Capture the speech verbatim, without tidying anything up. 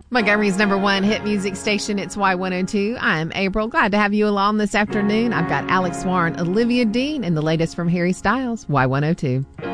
Montgomery's number one hit music station, it's Y one oh two. I'm April. Glad to have you along this afternoon. I've got Alex Warren, Olivia Dean, and the latest from Harry Styles, Y one oh two.